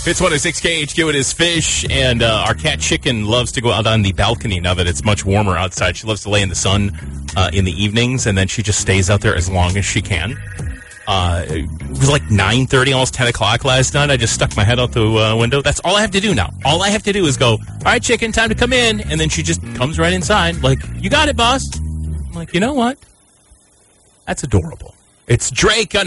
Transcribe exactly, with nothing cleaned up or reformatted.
It's one oh six K H Q. It is Fish, and uh, our cat Chicken loves to go out on the balcony now that it's much warmer outside. She loves to lay in the sun uh, in the evenings, and then she just stays out there as long as she can. Uh, it was like nine thirty, almost ten o'clock last night. I just stuck my head out the uh, window. That's all I have to do now. All I have to do is go, all right, Chicken, time to come in. And then she just comes right inside like, you got it, boss. I'm like, you know what? That's adorable. It's Drake on